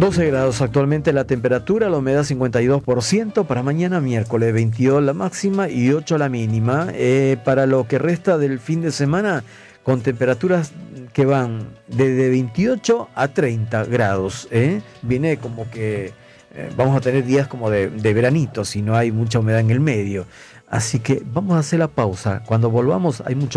12 grados actualmente la temperatura, la humedad 52%, para mañana miércoles 22 la máxima y 8 la mínima. Para lo que resta del fin de semana, con temperaturas que van desde 28 a 30 grados. Viene como que vamos a tener días como de veranito, si no hay mucha humedad en el medio. Así que vamos a hacer la pausa. Cuando volvamos hay mucho